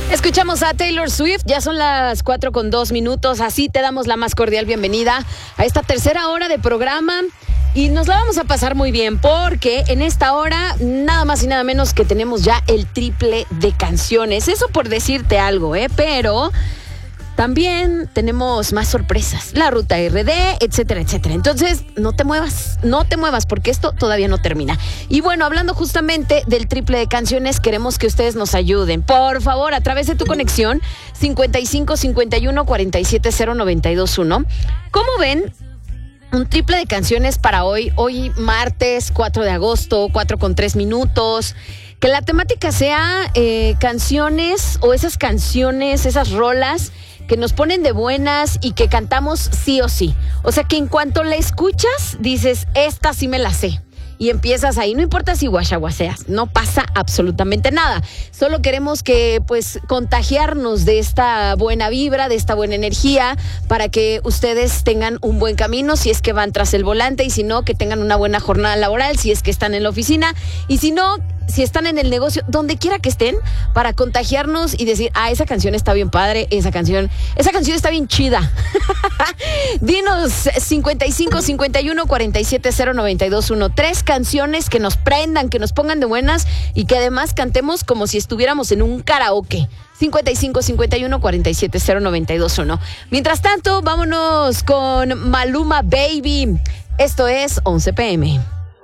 Escuchamos a Taylor Swift, ya son las 4:02, así te damos la más cordial bienvenida a esta tercera hora de programa y nos la vamos a pasar muy bien porque en esta hora nada más y nada menos que tenemos ya el triple de canciones, eso por decirte algo, pero también tenemos más sorpresas, la ruta RD, etcétera, etcétera. Entonces, no te muevas porque esto todavía no termina. Y bueno, hablando justamente del triple de canciones, queremos que ustedes nos ayuden. Por favor, a través de tu conexión 55 51 47 0921. ¿Cómo ven un triple de canciones para hoy martes 4 de agosto, 4:03? Que la temática sea canciones o esas canciones, esas rolas que nos ponen de buenas y que cantamos sí o sí. O sea, que en cuanto la escuchas, dices, esta sí me la sé. Y empiezas ahí, no importa si guachaguaseas, no pasa absolutamente nada. Solo queremos que, contagiarnos de esta buena vibra, de esta buena energía, para que ustedes tengan un buen camino, si es que van tras el volante, y si no, que tengan una buena jornada laboral, si es que están en la oficina, y si no, si están en el negocio, donde quiera que estén, para contagiarnos y decir, esa canción está bien padre, esa canción está bien chida. Dinos 55 51 47 0921, 3 canciones que nos prendan, que nos pongan de buenas y que además cantemos como si estuviéramos en un karaoke. 55 51 47 0921. Mientras tanto, vámonos con Maluma Baby. Esto es 11 p.m.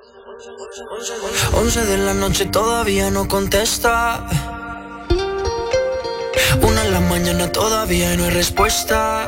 11 de la noche todavía no contesta. 1 de la mañana todavía no hay respuesta.